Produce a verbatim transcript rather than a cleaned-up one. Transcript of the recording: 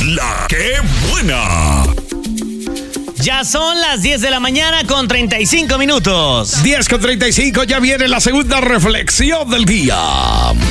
La que buena. Ya son las diez de la mañana con treinta y cinco minutos. diez con treinta y cinco, ya viene la segunda reflexión del día.